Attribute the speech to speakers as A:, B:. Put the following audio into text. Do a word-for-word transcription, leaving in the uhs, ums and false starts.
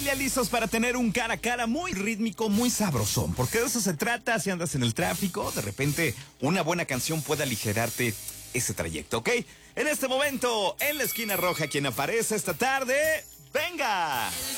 A: familia, listos para tener un cara a cara muy rítmico, muy sabrosón, porque de eso se trata. Si andas en el tráfico, de repente una buena canción puede aligerarte ese trayecto, ¿ok? En este momento, en la esquina roja, quien aparece esta tarde, ¡venga!